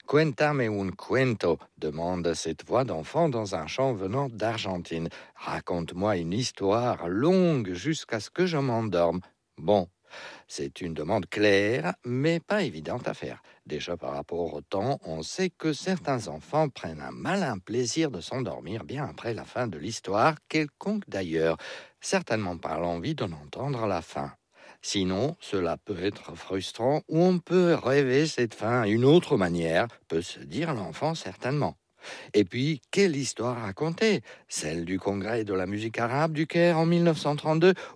Cuéntame un cuento, demande cette voix d'enfant dans un chant venant d'Argentine. Raconte-moi une histoire longue jusqu'à ce que je m'endorme. Bon, c'est une demande claire, mais pas évidente à faire. Déjà par rapport au temps, on sait que certains enfants prennent un malin plaisir de s'endormir bien après la fin de l'histoire, quelconque d'ailleurs, certainement par l'envie d'en entendre la fin. Sinon, cela peut être frustrant ou on peut rêver cette fin à une autre manière, peut se dire l'enfant certainement. Et puis, quelle histoire raconter? Celle du congrès de la musique arabe du Caire en 1932